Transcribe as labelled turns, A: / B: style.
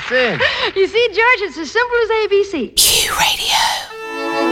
A: sin.
B: You see, George, it's as simple as ABC.
C: Q Radio.